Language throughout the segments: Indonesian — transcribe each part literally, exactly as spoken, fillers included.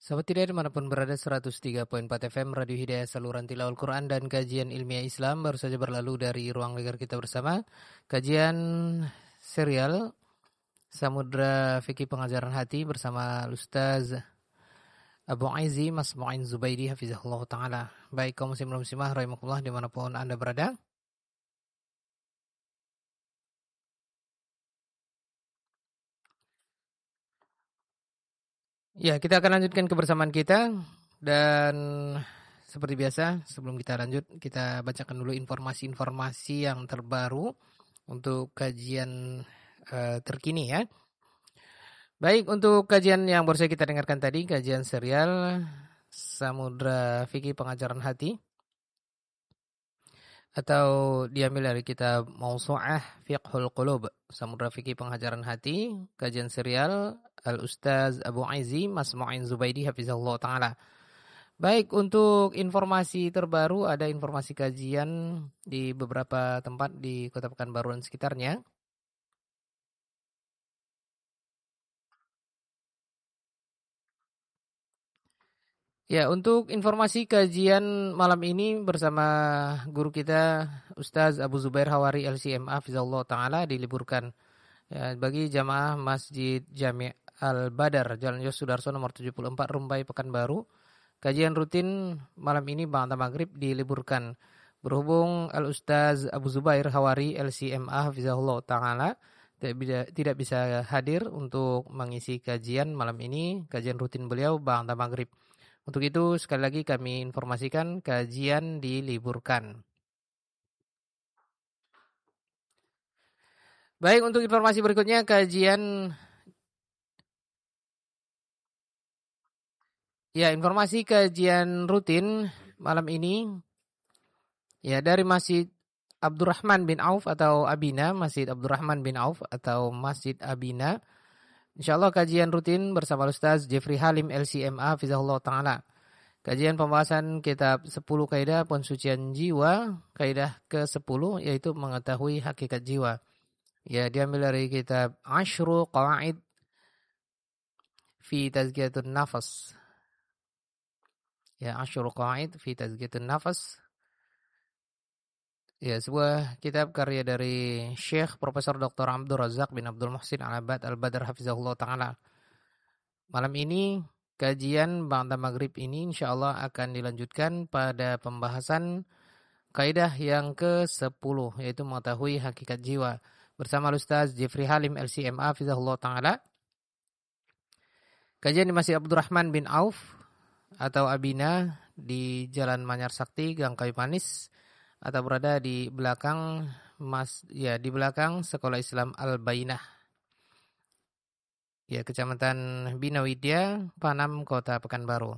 Sahabat Hidayah dimanapun berada, seratus tiga koma empat F M Radio Hidayah, saluran tilawah Al-Quran dan kajian ilmiah Islam baru saja berlalu dari ruang dengar kita bersama. Kajian serial Samudra Fikih Pengajaran Hati bersama Ustaz Abu Aizi Mas Mu'in Zubaidi Hafizahullah Ta'ala. Baik kaum muslim dan muslimah rahimakumullah dimanapun Anda berada. Ya, kita akan lanjutkan kebersamaan kita dan seperti biasa sebelum kita lanjut kita bacakan dulu informasi-informasi yang terbaru untuk kajian uh, terkini ya. Baik, untuk kajian yang baru saja kita dengarkan tadi, kajian serial Samudra Fikih Pengajaran Hati atau diambil dari kitab Mausu'ah Fiqhul Qulub, Samudra Fikih Pengajaran Hati, kajian serial Al-Ustaz Abu Aizi Mas Mu'in Zubaidi Hafizahullah Ta'ala. Baik, untuk informasi terbaru ada informasi kajian di beberapa tempat di Kota Pekanbaru dan sekitarnya. Ya, untuk informasi kajian malam ini bersama guru kita Ustaz Abu Zubair Hawari L C M A Hafizahullah Ta'ala diliburkan ya, bagi jamaah Masjid Jami' Al-Badar Jalan Yos Sudarso nomor tujuh puluh empat Rumbai Pekanbaru. Kajian rutin malam ini ba'da maghrib diliburkan. Berhubung Al-Ustaz Abu Zubair Hawari L C M A Hafizahullah Ta'ala tidak bisa hadir untuk mengisi kajian malam ini, kajian rutin beliau ba'da maghrib. Untuk itu sekali lagi kami informasikan kajian diliburkan. Baik, untuk informasi berikutnya kajian ya informasi kajian rutin malam ini ya dari Masjid Abdurrahman bin Auf atau Abina, Masjid Abdurrahman bin Auf atau Masjid Abina. Insyaallah kajian rutin bersama Ustaz Jeffrey Halim L C M A Hafizahullah Ta'ala. Kajian pembahasan kitab sepuluh kaidah pensucian jiwa, kaidah ke sepuluh yaitu mengetahui hakikat jiwa. Ya, diambil dari kitab Ashru Qawaid fi Tazkiyatun Nafas. Ya, Ashru Qawaid fi Tazkiyatun Nafas. Ya, sebuah kitab karya dari Syekh Profesor Doktor Abdul Razak bin Abdul Muhsin Al-Abad Al-Badar Hafizahullah Ta'ala. Malam ini kajian ba'da maghrib ini insyaallah akan dilanjutkan pada pembahasan kaidah yang ke sepuluh yaitu mengetahui hakikat jiwa bersama Ustaz Jeffrey Halim L C M A Hafizahullah Ta'ala. Kajian di Masjid Abdurrahman bin Auf atau Abina di Jalan Manyar Sakti Gang Kayu Manis atau berada di belakang mas ya di belakang Sekolah Islam Al-Bainah. Ya, Kecamatan Bina Widya, Panam, Kota Pekanbaru.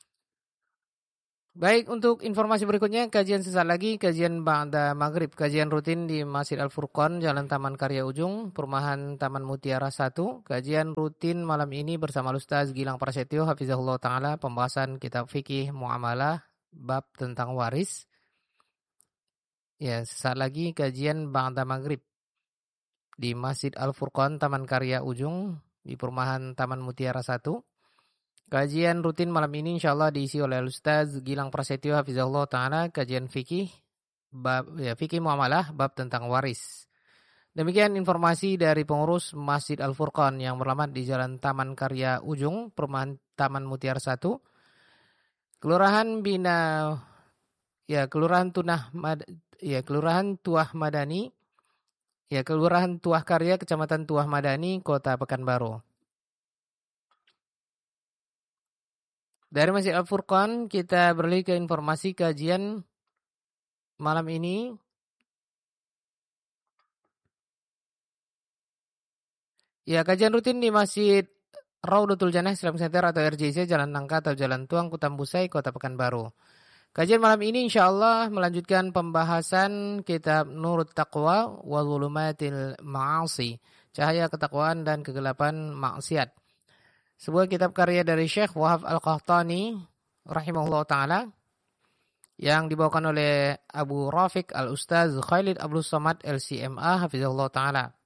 Baik, untuk informasi berikutnya kajian sesaat lagi, kajian ba'da maghrib, kajian rutin di Masjid Al-Furqan, Jalan Taman Karya Ujung, Perumahan Taman Mutiara satu. Kajian rutin malam ini bersama Ustaz Gilang Prasetyo Hafizahullah Ta'ala, pembahasan kitab fikih muamalah bab tentang waris. Ya, sesaat lagi kajian ba'da maghrib di Masjid Al-Furqan, Taman Karya Ujung, di Perumahan Taman Mutiara satu. Kajian rutin malam ini insyaallah diisi oleh Ustaz Gilang Prasetyo Hafizahullah Ta'ala, kajian fikih bab ya fikih muamalah bab tentang waris. Demikian informasi dari pengurus Masjid Al-Furqan yang beralamat di Jalan Taman Karya Ujung, Perumahan Taman Mutiara satu, Kelurahan Bina ya Kelurahan Tunah Mad, ya Kelurahan Tuah Madani, ya Kelurahan Tuah Karya, Kecamatan Tuah Madani, Kota Pekanbaru. Dari Masjid Al-Furqan kita beralih ke informasi kajian malam ini. Ya, kajian rutin di Masjid Raudatul Jannah Islam Center atau R J C, Jalan Nangka atau Jalan Tuang, Kutambusai, Kota Pekanbaru. Kajian malam ini insyaallah melanjutkan pembahasan kitab Nurut Taqwa wa Zulumatil Ma'asi, cahaya ketakwaan dan kegelapan maksiat. Sebuah kitab karya dari Syekh Wahab Al-Qahtani rahimahullah ta'ala yang dibawakan oleh Abu Rafiq Al-Ustaz Khalid Abdul Samad L C M A Hafizahullah ta'ala.